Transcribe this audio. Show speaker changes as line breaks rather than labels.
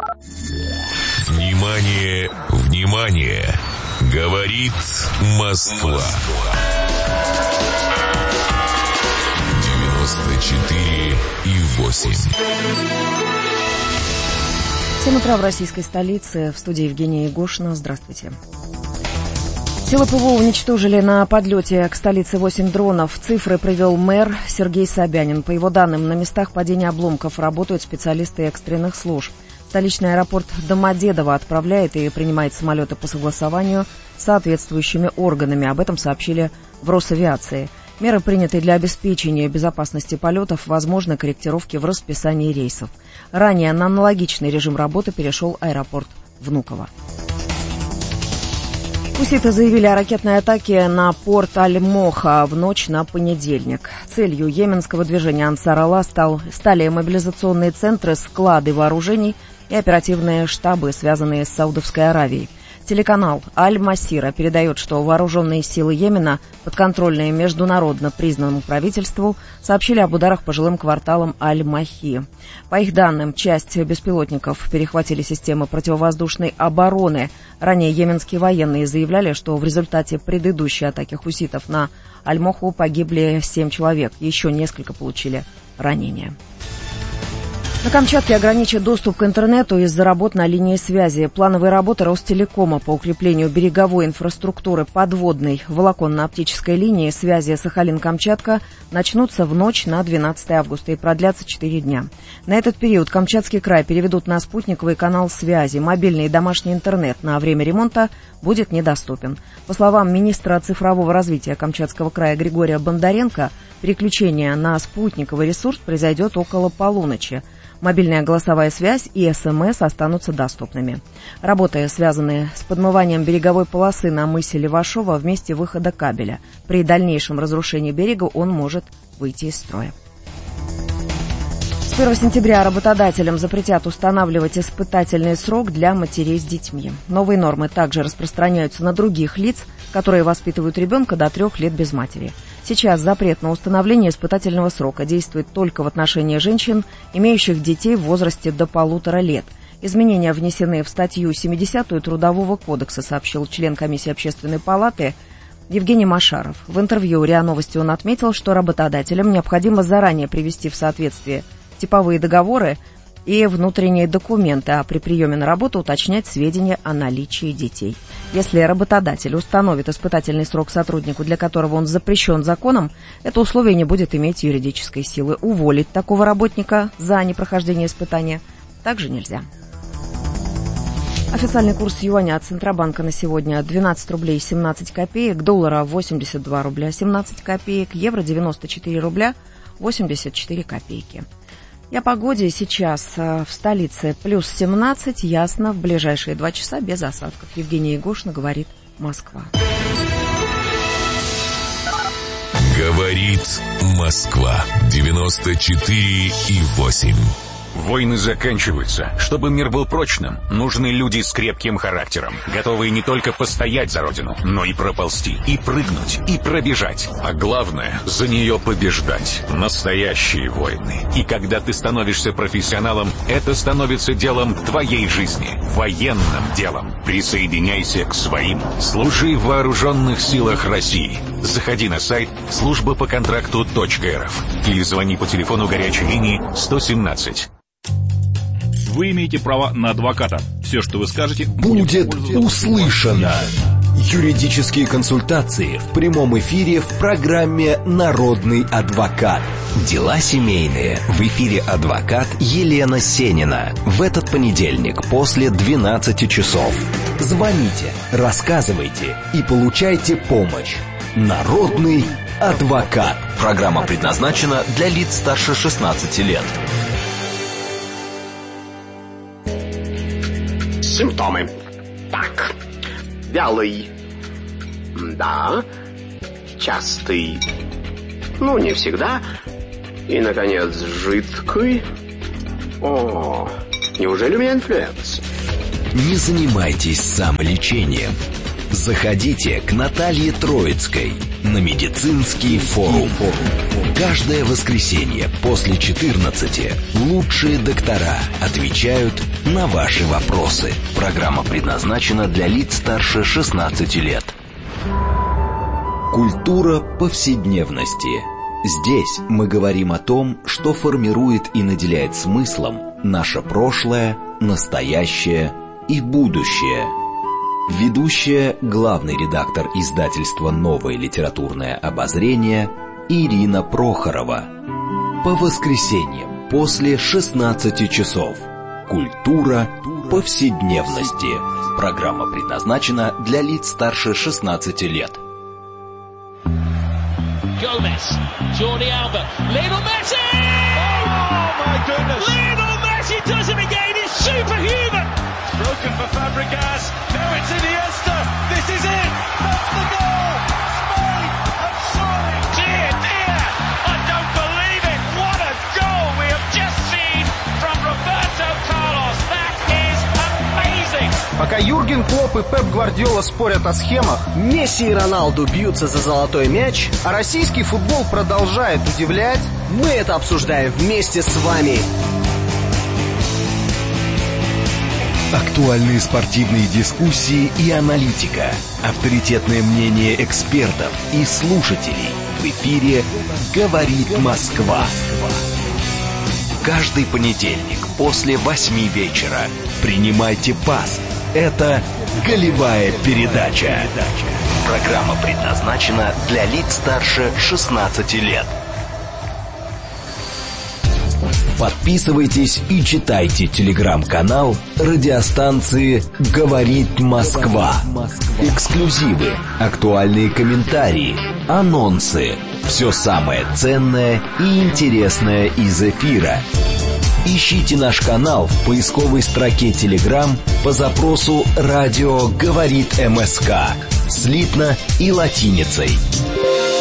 Внимание, внимание! Говорит Москва. 94,8.
7 утра в российской столице. В студии Евгения Егошина. Здравствуйте. Силы ПВО уничтожили на подлете к столице 8 дронов. Цифры привел мэр Сергей Собянин. По его данным, на местах падения обломков работают специалисты экстренных служб. Столичный аэропорт Домодедово отправляет и принимает самолеты по согласованию с соответствующими органами. Об этом сообщили в Росавиации. Меры приняты для обеспечения безопасности полетов, возможны корректировки в расписании рейсов. Ранее на аналогичный режим работы перешел аэропорт Внуково. Хуситы заявили о ракетной атаке на порт Аль-Моха в ночь на понедельник. Целью йеменского движения Ансар-Аллах стали мобилизационные центры, склады вооружений и оперативные штабы, связанные с Саудовской Аравией. Телеканал Аль-Масира передает, что вооруженные силы Йемена, подконтрольные международно признанному правительству, сообщили об ударах по жилым кварталам Аль-Махи. По их данным, часть беспилотников перехватили системы противовоздушной обороны. Ранее йеменские военные заявляли, что в результате предыдущей атаки хуситов на Аль-Моху погибли 7 человек, еще несколько получили ранения. На Камчатке ограничат доступ к интернету из-за работ на линии связи. Плановые работы Ростелекома по укреплению береговой инфраструктуры подводной волоконно-оптической линии связи Сахалин-Камчатка начнутся в ночь на 12 августа и продлятся 4 дня. На этот период Камчатский край переведут на спутниковый канал связи. Мобильный и домашний интернет на время ремонта будет недоступен. По словам министра цифрового развития Камчатского края Григория Бондаренко, переключение на спутниковый ресурс произойдет около полуночи. Мобильная голосовая связь и СМС останутся доступными. Работы, связанные с подмыванием береговой полосы на мысе Левашова в месте выхода кабеля. При дальнейшем разрушении берега он может выйти из строя. С 1 сентября работодателям запретят устанавливать испытательный срок для матерей с детьми. Новые нормы также распространяются на других лиц, которые воспитывают ребенка до 3 лет без матери. Сейчас запрет на установление испытательного срока действует только в отношении женщин, имеющих детей в возрасте до 1,5 лет. Изменения внесены в статью 70 Трудового кодекса, сообщил член комиссии Общественной палаты Евгений Машаров. В интервью РИА Новости он отметил, что работодателям необходимо заранее привести в соответствие типовые договоры и внутренние документы, а при приеме на работу уточнять сведения о наличии детей. Если работодатель установит испытательный срок сотруднику, для которого он запрещен законом, это условие не будет иметь юридической силы. Уволить такого работника за непрохождение испытания также нельзя. Официальный курс юаня от Центробанка на сегодня 12 рублей 17 копеек, доллара 82 рубля 17 копеек, евро 94 рубля 84 копейки. И о погоде сейчас в столице плюс 17, ясно, в ближайшие 2 часа без осадков. Евгения Егошина, говорит Москва.
Говорит Москва. 94,8.
Войны заканчиваются. Чтобы мир был прочным, нужны люди с крепким характером, готовые не только постоять за родину, но и проползти, и прыгнуть, и пробежать. А главное, за нее побеждать. Настоящие войны. И когда ты становишься профессионалом, это становится делом твоей жизни. Военным делом. Присоединяйся к своим. Служи в вооруженных силах России. Заходи на сайт службапоконтракту.рф или звони по телефону горячей линии 117.
Вы имеете право на адвоката. Все, что вы скажете,
будет услышано. Юридические консультации в прямом эфире в программе «Народный адвокат». Дела семейные. В эфире адвокат Елена Сенина. В этот понедельник после 12 часов. Звоните, рассказывайте и получайте помощь. «Народный адвокат». Программа предназначена для лиц старше 16 лет.
Симптомы. Так. Вялый. Да. Частый. Ну, не всегда. И, наконец, жидкий. О, неужели у меня инфлюенс?
Не занимайтесь самолечением. Заходите к Наталье Троицкой на медицинский форум. Каждое воскресенье после 14 лучшие доктора отвечают на ваши вопросы. Программа предназначена для лиц старше 16 лет. Культура повседневности. Здесь мы говорим о том, что формирует и наделяет смыслом наше прошлое, настоящее и будущее. Ведущая, главный редактор издательства «Новое литературное обозрение» Ирина Прохорова. По воскресеньям после 16 часов. Культура повседневности. Программа предназначена для лиц старше 16 лет.
Gomez, Jordi Alba, Lionel Messi! Oh my goodness! Lionel Messi does it again, he's superhuman! Broken for Fabregas, now it's Iniesta, this is it! That's the goal! Spain have soaring! Dear, dear! I don't believe it! What a goal we have just seen from Roberto Carlos! That is amazing!
Пока Юрген Клопп и Пеп Гвардиола спорят о схемах, Месси и Роналду бьются за золотой мяч, а российский футбол продолжает удивлять, мы это обсуждаем вместе с вами.
Актуальные спортивные дискуссии и аналитика, авторитетное мнение экспертов и слушателей. В эфире «Говорит Москва». Каждый понедельник после 8 вечера принимайте пас. Это «Голевая передача». Программа предназначена для лиц старше 16 лет. Подписывайтесь и читайте телеграм-канал радиостанции «Говорит Москва». Эксклюзивы, актуальные комментарии, анонсы. Все самое ценное и интересное из эфира. Ищите наш канал в поисковой строке Telegram по запросу «Радио говорит МСК» слитно и латиницей.